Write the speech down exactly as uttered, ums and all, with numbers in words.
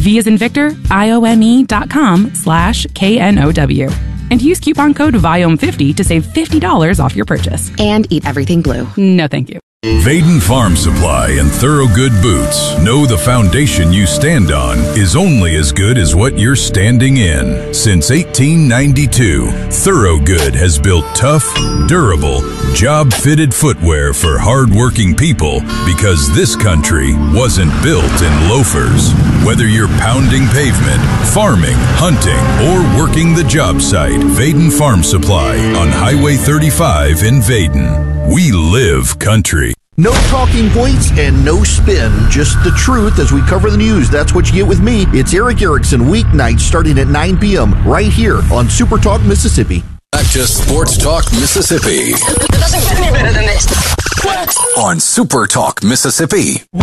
V as in Victor, I O M E dot com slash K N O W. And use coupon code V I O M fifty to save fifty dollars off your purchase. And eat everything blue. No, thank you. Vaden Farm Supply and Thorogood Boots know the foundation you stand on is only as good as what you're standing in. Since eighteen ninety-two, Thorogood has built tough, durable, job-fitted footwear for hard-working people because this country wasn't built in loafers. Whether you're pounding pavement, farming, hunting, or working the job site, Vaden Farm Supply on Highway thirty-five in Vaden. We live country. No talking points and no spin, just the truth as we cover the news. That's what you get with me. It's Erick Erickson, weeknights starting at nine p.m. right here on Super Talk Mississippi. Back to Sports Talk Mississippi. It doesn't get any better than this. On Super Talk Mississippi.